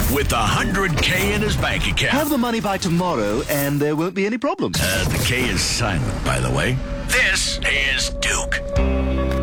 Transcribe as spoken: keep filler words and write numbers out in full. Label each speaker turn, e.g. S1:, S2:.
S1: with one hundred K in his bank account.
S2: Have the money by tomorrow, and there won't be any problems.
S1: Uh, the K is silent, by the way. This is Duke.